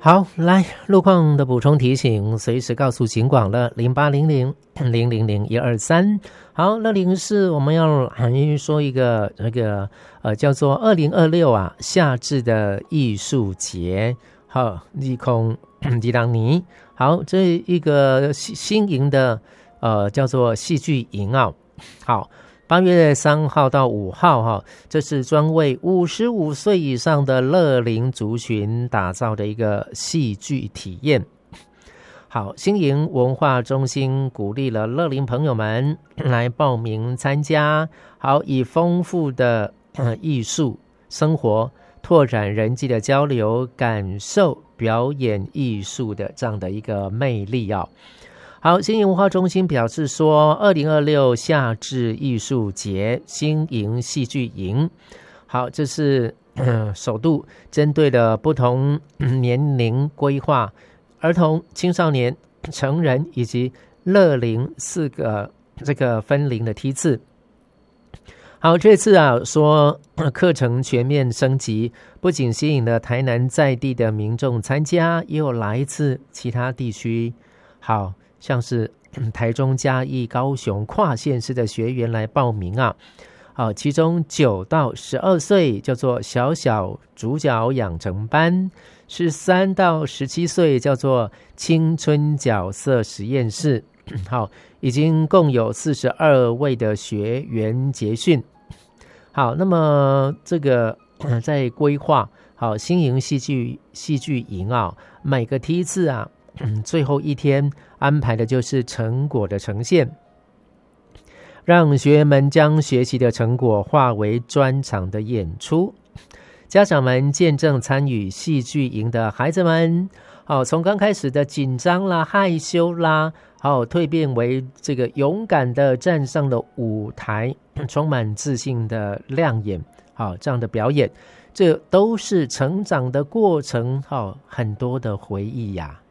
好，来路况的补充提醒，随时告诉警广了0800000123。好，乐龄是我们要说一个叫做2026夏至的艺术节。好，利空迪朗尼。好，这一个新营的叫做戏剧营啊。好。8月3号到5号这是专为55岁以上的乐龄族群打造的一个戏剧体验。好，新营文化中心鼓励了乐龄朋友们来报名参加，好，以丰富的艺术生活拓展人际的交流，感受表演艺术的这样的一个魅力啊。好，新营文化中心表示说，2026夏至艺术节新营戏剧营，好，这是首度针对了不同年龄规划，儿童、青少年、成人以及乐龄4个这个分龄的梯次。好，这次说课程全面升级，不仅吸引了台南在地的民众参加，也有来自其他地区，好，像是台中、嘉义、高雄跨县市的学员来报名啊。好，其中9到12岁叫做小小主角养成班，13到17岁叫做青春角色实验室。好，已经共有42位的学员结训。好，那么这个在规划好新营戏剧营啊，每个梯次最后一天安排的就是成果的呈现，让学员们将学习的成果化为专场的演出。家长们见证参与戏剧营的孩子们，从刚开始的紧张啦、害羞啦，蜕变为这个勇敢的站上了舞台，充满自信的亮眼，这样的表演，这都是成长的过程，很多的回忆呀。